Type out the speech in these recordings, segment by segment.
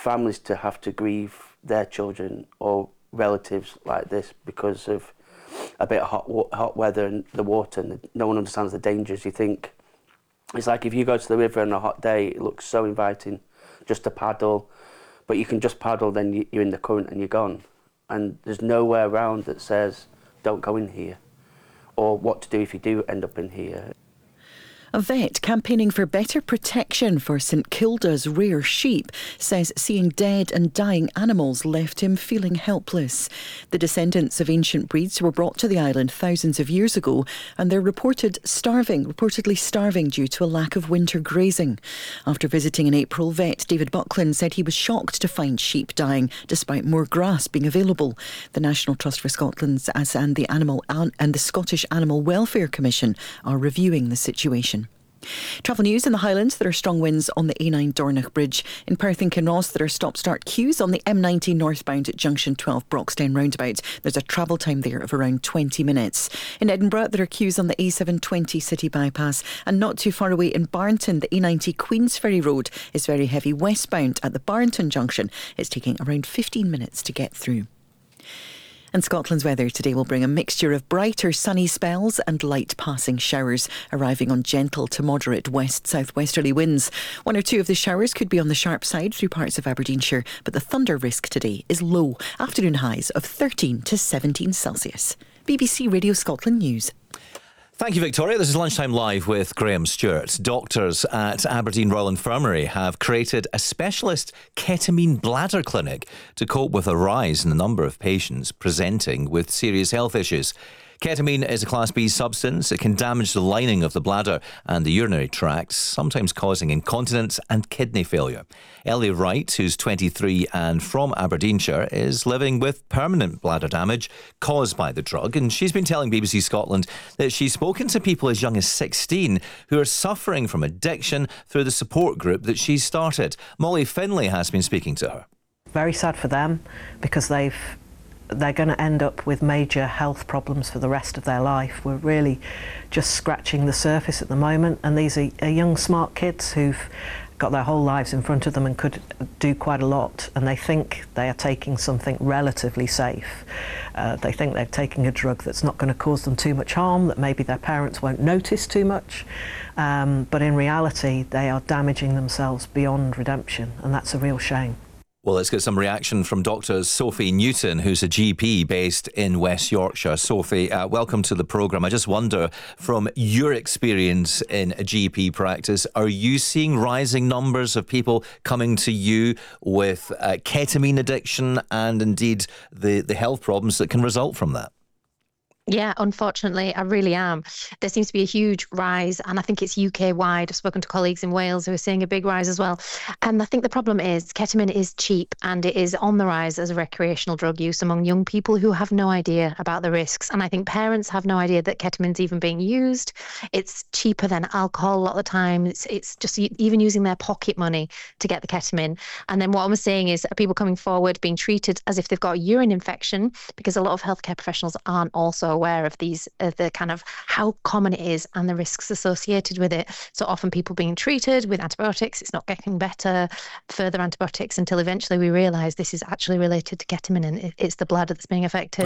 families to have to grieve their children or relatives like this because of a bit of hot weather and the water, and no one understands the dangers. You think, it's like if you go to the river on a hot day, it looks so inviting just to paddle, but you can just paddle, then you're in the current and you're gone. And there's nowhere around that says, don't go in here, or what to do if you do end up in here. A vet campaigning for better protection for St Kilda's rare sheep says seeing dead and dying animals left him feeling helpless. The descendants of ancient breeds were brought to the island thousands of years ago, and they're reportedly starving due to a lack of winter grazing. After visiting in April, vet David Buckland said he was shocked to find sheep dying despite more grass being available. The National Trust for Scotland's and the Scottish Animal Welfare Commission are reviewing the situation. Travel news in the Highlands. There are strong winds on the A9 Dornoch Bridge. In Perth and Kinross, there are stop-start queues on the M90 northbound at Junction 12 Broxtown roundabout. There's a travel time there of around 20 minutes. In Edinburgh, there are queues on the A720 City Bypass, and not too far away in Barnton, the A90 Queensferry Road is very heavy westbound at the Barnton Junction. It's taking around 15 minutes to get through. And Scotland's weather today will bring a mixture of brighter sunny spells and light passing showers, arriving on gentle to moderate west-southwesterly winds. One or two of the showers could be on the sharp side through parts of Aberdeenshire, but the thunder risk today is low. Afternoon highs of 13 to 17 Celsius. BBC Radio Scotland News. Thank you, Victoria. This is Lunchtime Live with Graham Stewart. Doctors at Aberdeen Royal Infirmary have created a specialist ketamine bladder clinic to cope with a rise in the number of patients presenting with serious health issues. Ketamine is a Class B substance. It can damage the lining of the bladder and the urinary tract, sometimes causing incontinence and kidney failure. Ellie Wright, who's 23 and from Aberdeenshire, is living with permanent bladder damage caused by the drug, and she's been telling BBC Scotland that she's spoken to people as young as 16 who are suffering from addiction through the support group that she's started. Molly Finlay has been speaking to her. Very sad for them, because they're going to end up with major health problems for the rest of their life. We're really just scratching the surface at the moment, and these are young, smart kids who've got their whole lives in front of them and could do quite a lot, and they think they are taking something relatively safe. They think they're taking a drug that's not going to cause them too much harm, that maybe their parents won't notice too much, but in reality they are damaging themselves beyond redemption, and that's a real shame. Well, let's get some reaction from Dr. Sophie Newton, who's a GP based in West Yorkshire. Sophie, welcome to the programme. I just wonder, from your experience in a GP practice, are you seeing rising numbers of people coming to you with ketamine addiction and indeed the health problems that can result from that? Yeah, unfortunately, I really am. There seems to be a huge rise, and I think it's UK-wide. I've spoken to colleagues in Wales who are seeing a big rise as well. And I think the problem is ketamine is cheap, and it is on the rise as a recreational drug use among young people who have no idea about the risks. And I think parents have no idea that ketamine's even being used. It's cheaper than alcohol a lot of the time. It's just even using their pocket money to get the ketamine. And then what I'm saying is people coming forward being treated as if they've got a urine infection, because a lot of healthcare professionals aren't also aware of the kind of how common it is and the risks associated with it. So often people being treated with antibiotics, it's not getting better, further antibiotics, until eventually we realise this is actually related to ketamine and it's the bladder that's being affected.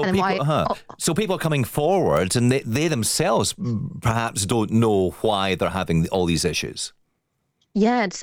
So people are coming forward and they themselves perhaps don't know why they're having all these issues. Yeah,